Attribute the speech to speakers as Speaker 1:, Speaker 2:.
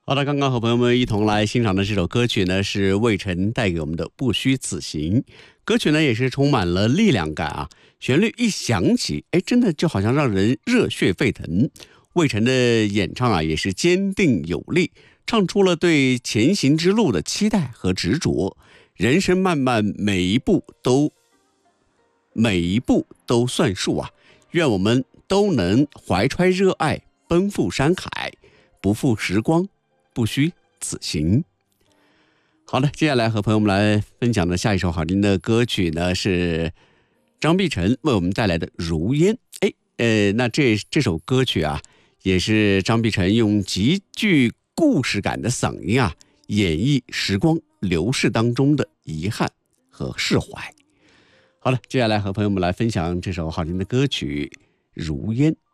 Speaker 1: 好的，刚刚和朋友们一同来欣赏的这首歌曲呢，是魏晨带给我们的《不虚此行》。歌曲呢也是充满了力量感啊，旋律一响起，真的就好像让人热血沸腾。魏晨的演唱啊也是坚定有力，唱出了对前行之路的期待和执着。人生漫漫，每一步都算数啊！愿我们都能怀揣热爱，奔赴山海，不负时光，不虚此行。好的，接下来和朋友们来分享的下一首好听的歌曲呢，是张碧晨为我们带来的《如烟》。那这首歌曲啊，也是张碧晨用极具故事感的嗓音啊，演绎时光流逝当中的遗憾和释怀。好了，接下来和朋友们来分享这首好听的歌曲《如烟》。